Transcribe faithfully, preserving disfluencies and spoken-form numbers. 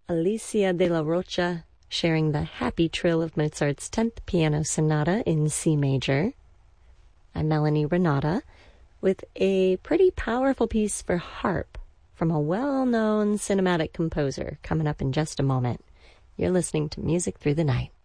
Alicia de la Rocha sharing the happy trill of Mozart's tenth Piano Sonata in C major. I'm Melanie Renata with a pretty powerful piece for harp from a well-known cinematic composer coming up in just a moment. You're listening to Music Through the Night.